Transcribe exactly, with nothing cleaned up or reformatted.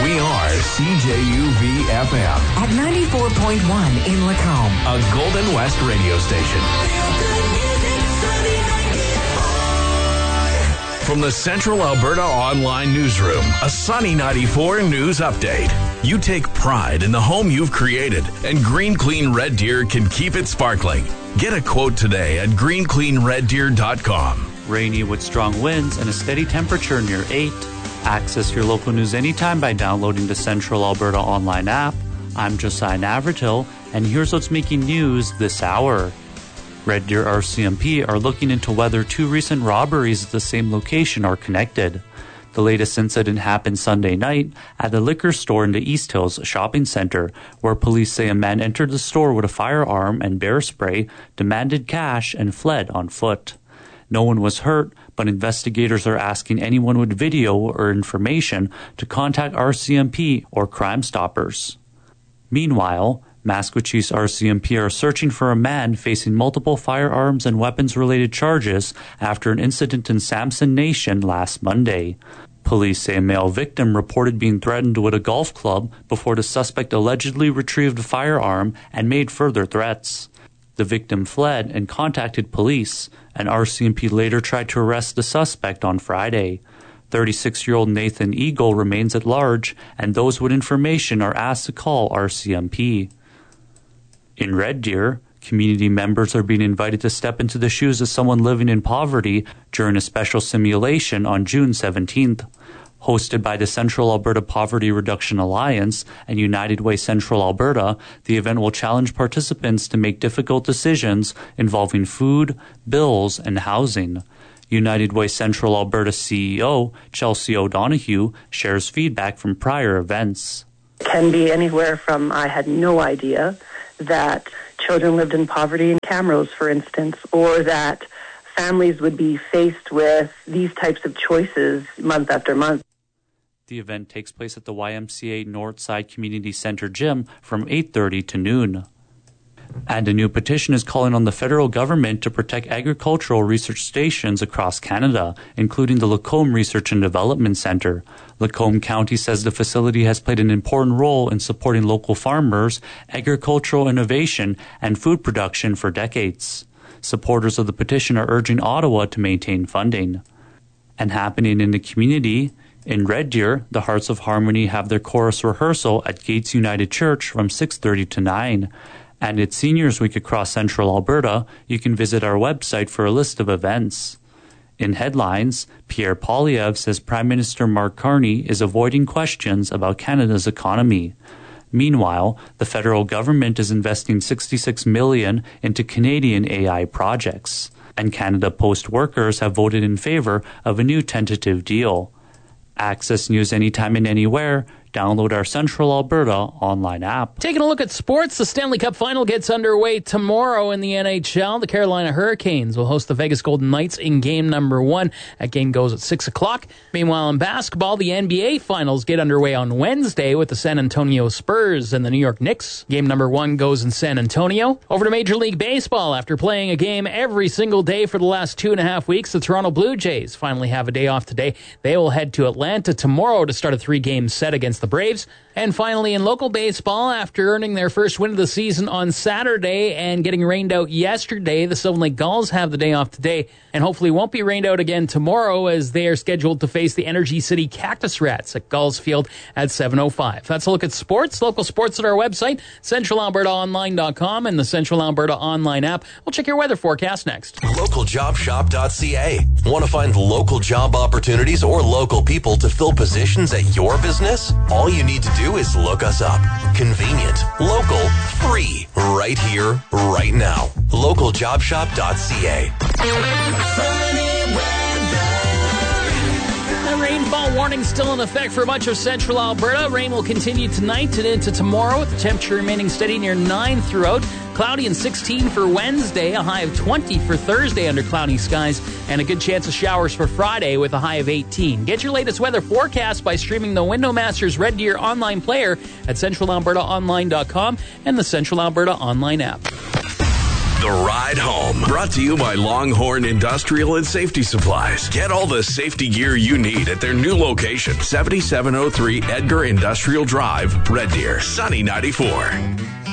We are C J U V F M. At ninety-four point one in Lacombe. A Golden West radio station. From the Central Alberta Online Newsroom, a Sunny ninety-four news update. You take pride in the home you've created, and Green Clean Red Deer can keep it sparkling. Get a quote today at green clean red deer dot com. Rainy with strong winds and a steady temperature near eight. Access your local news anytime by downloading the Central Alberta Online app. I'm Josiah Navratil, and here's what's making news this hour. Red Deer R C M P are looking into whether two recent robberies at the same location are connected. The latest incident happened Sunday night at a liquor store in the East Hills Shopping Center, where police say a man entered the store with a firearm and bear spray, demanded cash, and fled on foot. No one was hurt, but investigators are asking anyone with video or information to contact R C M P or Crime Stoppers. Meanwhile, Maskwacis R C M P are searching for a man facing multiple firearms and weapons-related charges after an incident in Samson Nation last Monday. Police say a male victim reported being threatened with a golf club before the suspect allegedly retrieved a firearm and made further threats. The victim fled and contacted police, and R C M P later tried to arrest the suspect on Friday. thirty-six-year-old Nathan Eagle remains at large, and those with information are asked to call R C M P. In Red Deer, community members are being invited to step into the shoes of someone living in poverty during a special simulation on June seventeenth. Hosted by the Central Alberta Poverty Reduction Alliance and United Way Central Alberta, the event will challenge participants to make difficult decisions involving food, bills, and housing. United Way Central Alberta C E O Chelsea O'Donoghue shares feedback from prior events. It can be anywhere from I had no idea that children lived in poverty in Camrose, for instance, or that families would be faced with these types of choices month after month. The event takes place at the Y M C A Northside Community Center gym from eight thirty to noon. And a new petition is calling on the federal government to protect agricultural research stations across Canada, including the Lacombe Research and Development Centre. Lacombe County says the facility has played an important role in supporting local farmers, agricultural innovation, and food production for decades. Supporters of the petition are urging Ottawa to maintain funding. And happening in the community, in Red Deer, the Hearts of Harmony have their chorus rehearsal at Gates United Church from six thirty to nine. And it's Seniors Week across Central Alberta. You can visit our website for a list of events. In headlines, Pierre Poilievre says Prime Minister Mark Carney is avoiding questions about Canada's economy. Meanwhile, the federal government is investing sixty-six million dollars into Canadian A I projects. And Canada Post workers have voted in favor of a new tentative deal. Access news anytime and anywhere. Download our Central Alberta online app. Taking a look at sports, the Stanley Cup Final gets underway tomorrow in the N H L. The Carolina Hurricanes will host the Vegas Golden Knights in game number one. That game goes at six o'clock. Meanwhile, in basketball, the N B A Finals get underway on Wednesday with the San Antonio Spurs and the New York Knicks. Game number one goes in San Antonio. Over to Major League Baseball. After playing a game every single day for the last two and a half weeks, the Toronto Blue Jays finally have a day off today. They will head to Atlanta tomorrow to start a three-game set against the Braves. And finally, in local baseball, after earning their first win of the season on Saturday and getting rained out yesterday, the Sylvan Lake Gulls have the day off today and hopefully won't be rained out again tomorrow as they are scheduled to face the Energy City Cactus Rats at Gulls Field at seven oh five. That's a look at sports. Local sports at our website, central alberta online dot com and the Central Alberta Online app. We'll check your weather forecast next. local job shop dot c a. Want to find local job opportunities or local people to fill positions at your business? All you need to do is look us up. Convenient, local, free, right here, right now. local job shop dot c a. The rainfall warning still in effect for much of central Alberta. Rain will continue tonight and into tomorrow, with the temperature remaining steady near nine throughout. Cloudy and sixteen for Wednesday, a high of twenty for Thursday under cloudy skies, and a good chance of showers for Friday with a high of eighteen. Get your latest weather forecast by streaming the Windowmasters Red Deer online player at central alberta online dot com and the Central Alberta Online app. The Ride Home, brought to you by Longhorn Industrial and Safety Supplies. Get all the safety gear you need at their new location, seventy-seven oh three Edgar Industrial Drive, Red Deer, Sunny ninety-four.